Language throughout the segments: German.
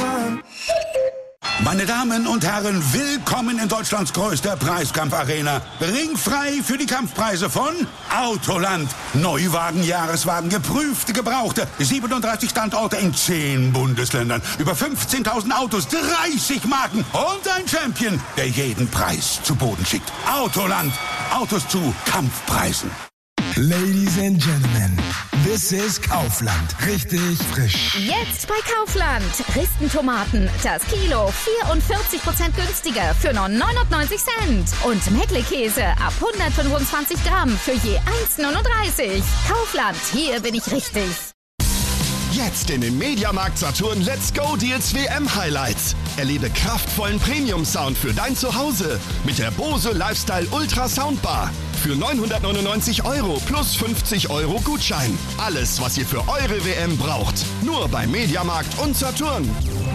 fahren. Meine Damen und Herren, willkommen in Deutschlands größter Preiskampfarena. Ringfrei für die Kampfpreise von Autoland. Neuwagen, Jahreswagen, geprüfte, gebrauchte. 37 Standorte in 10 Bundesländern. Über 15.000 Autos, 30 Marken und ein Champion, der jeden Preis zu Boden schickt. Autoland. Autos zu Kampfpreisen. Ladies and Gentlemen, this is Kaufland. Richtig frisch. Jetzt bei Kaufland. Ristentomaten, das Kilo 44% günstiger für nur 99 Cent. Und Meckle-Käse ab 125 Gramm für je 1,39. Kaufland, hier bin ich richtig. Jetzt in den Mediamarkt Saturn Let's Go Deals WM Highlights. Erlebe kraftvollen Premium-Sound für dein Zuhause mit der Bose Lifestyle Ultra Soundbar. Für 999 € plus 50 € Gutschein. Alles, was ihr für eure WM braucht. Nur bei Mediamarkt und Saturn.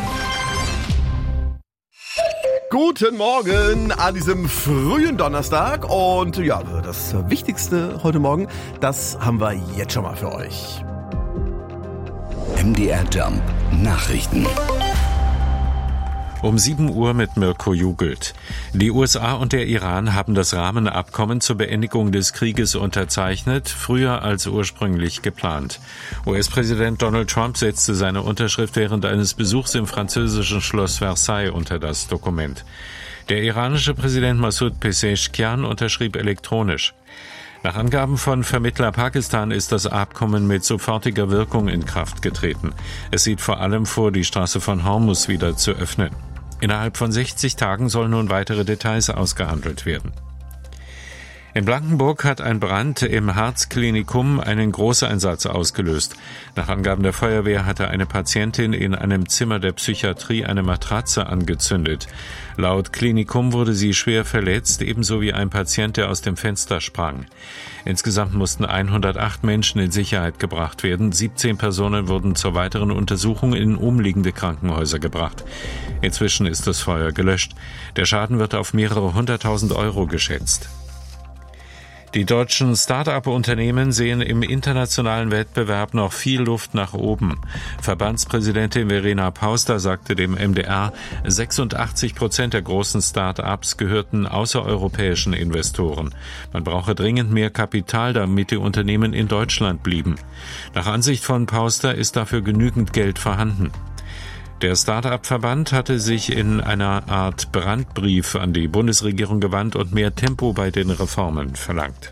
Guten Morgen an diesem frühen Donnerstag. Und ja, das Wichtigste heute Morgen, das haben wir jetzt schon mal für euch. MDR Jump Nachrichten. Um 7 Uhr mit Mirko Jugelt. Die USA und der Iran haben das Rahmenabkommen zur Beendigung des Krieges unterzeichnet, früher als ursprünglich geplant. US-Präsident Donald Trump setzte seine Unterschrift während eines Besuchs im französischen Schloss Versailles unter das Dokument. Der iranische Präsident Masoud Pezeshkian unterschrieb elektronisch. Nach Angaben von Vermittler Pakistan ist das Abkommen mit sofortiger Wirkung in Kraft getreten. Es sieht vor allem vor, die Straße von Hormuz wieder zu öffnen. Innerhalb von 60 Tagen sollen nun weitere Details ausgehandelt werden. In Blankenburg hat ein Brand im Herzklinikum einen Großeinsatz ausgelöst. Nach Angaben der Feuerwehr hatte eine Patientin in einem Zimmer der Psychiatrie eine Matratze angezündet. Laut Klinikum wurde sie schwer verletzt, ebenso wie ein Patient, der aus dem Fenster sprang. Insgesamt mussten 108 Menschen in Sicherheit gebracht werden. 17 Personen wurden zur weiteren Untersuchung in umliegende Krankenhäuser gebracht. Inzwischen ist das Feuer gelöscht. Der Schaden wird auf mehrere 100.000 € geschätzt. Die deutschen Start-up-Unternehmen sehen im internationalen Wettbewerb noch viel Luft nach oben. Verbandspräsidentin Verena Pauster sagte dem MDR, 86% der großen Start-ups gehörten außereuropäischen Investoren. Man brauche dringend mehr Kapital, damit die Unternehmen in Deutschland blieben. Nach Ansicht von Pauster ist dafür genügend Geld vorhanden. Der Start-up-Verband hatte sich in einer Art Brandbrief an die Bundesregierung gewandt und mehr Tempo bei den Reformen verlangt.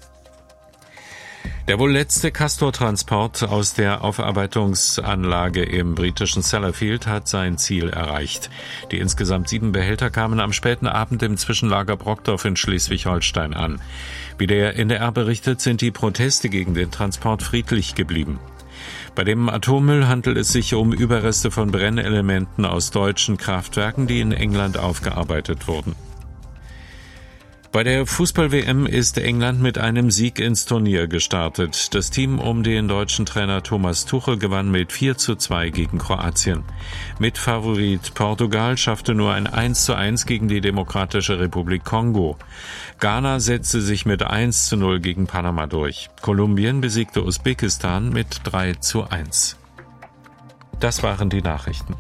Der wohl letzte Castor-Transport aus der Aufarbeitungsanlage im britischen Sellafield hat sein Ziel erreicht. Die insgesamt 7 Behälter kamen am späten Abend im Zwischenlager Brockdorf in Schleswig-Holstein an. Wie der NDR berichtet, sind die Proteste gegen den Transport friedlich geblieben. Bei dem Atommüll handelt es sich um Überreste von Brennelementen aus deutschen Kraftwerken, die in England aufgearbeitet wurden. Bei der Fußball-WM ist England mit einem Sieg ins Turnier gestartet. Das Team um den deutschen Trainer Thomas Tuchel gewann mit 4:2 gegen Kroatien. Mitfavorit Portugal schaffte nur ein 1:1 gegen die Demokratische Republik Kongo. Ghana setzte sich mit 1:0 gegen Panama durch. Kolumbien besiegte Usbekistan mit 3:1. Das waren die Nachrichten.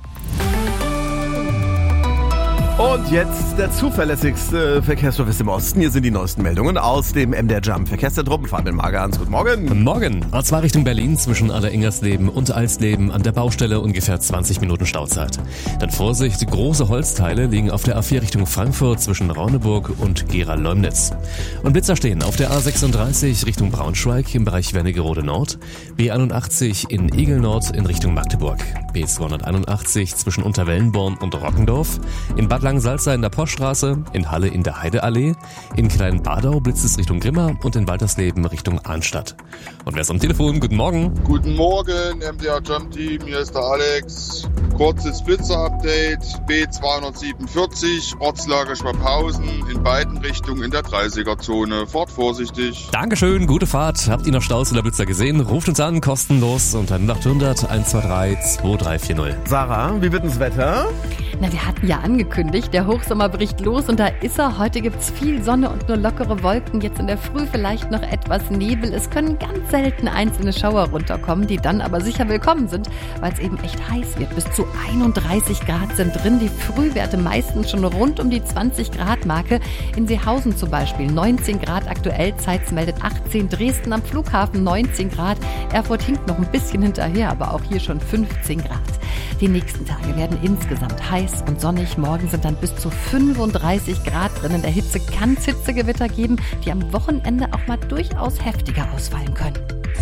Und jetzt der zuverlässigste Verkehrsservice im Osten. Hier sind die neuesten Meldungen aus dem MDR Jump Verkehrszentrum. Fabian Magerhans, guten Morgen. Guten Morgen. A2 Richtung Berlin zwischen Aller-Ingersleben und Alsleben an der Baustelle ungefähr 20 Minuten Stauzeit. Dann Vorsicht, große Holzteile liegen auf der A4 Richtung Frankfurt zwischen Rauneburg und Gera-Leumnitz. Und Blitzer stehen auf der A36 Richtung Braunschweig im Bereich Wernigerode Nord, B81 in Egel Nord in Richtung Magdeburg, B281 zwischen Unterwellenborn und Rockendorf, in Bad Langensalza in der Poststraße, in Halle in der Heideallee, in Kleinbadau blitzt es Richtung Grimma und in Waltersleben Richtung Arnstadt. Und wer ist am Telefon? Guten Morgen. Guten Morgen, MDR Jump Team, hier ist der Alex. Kurzes Blitzer-Update, B247, Ortslage Schwabhausen, in beiden Richtungen in der 30er-Zone. Fahrt vorsichtig. Dankeschön, gute Fahrt. Habt ihr noch Staus oder Blitzer gesehen? Ruft uns an, kostenlos unter 0800 123 2340. Sarah, wie wird das Wetter? Na, wir hatten ja angekündigt, der Hochsommer bricht los und da ist er. Heute gibt's viel Sonne und nur lockere Wolken. Jetzt in der Früh vielleicht noch etwas Nebel. Es können ganz selten einzelne Schauer runterkommen, die dann aber sicher willkommen sind, weil es eben echt heiß wird. Bis zu 31 Grad sind drin. Die Frühwerte meistens schon rund um die 20 Grad Marke. In Seehausen zum Beispiel 19 Grad aktuell. Zeitz meldet 18. Dresden am Flughafen 19 Grad. Erfurt hinkt noch ein bisschen hinterher, aber auch hier schon 15 Grad. Die nächsten Tage werden insgesamt heiß und sonnig. Morgen sind dann bis zu 35 Grad drin. In der Hitze kann es Hitzegewitter geben, die am Wochenende auch mal durchaus heftiger ausfallen können.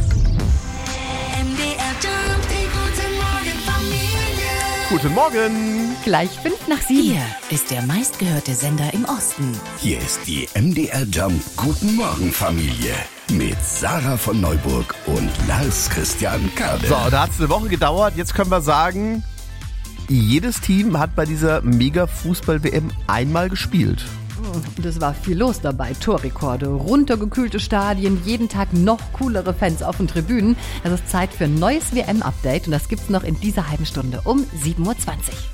Guten Morgen. Gleich 5:07. Hier ist der meistgehörte Sender im Osten. Hier ist die MDR Jump Guten Morgen Familie mit Sarah von Neuburg und Lars Christian Kade. So, da hat es eine Woche gedauert. Jetzt können wir sagen, jedes Team hat bei dieser Mega-Fußball-WM einmal gespielt. Und es war viel los dabei. Torrekorde, runtergekühlte Stadien, jeden Tag noch coolere Fans auf den Tribünen. Es ist Zeit für ein neues WM-Update und das gibt's noch in dieser halben Stunde um 7:20 Uhr.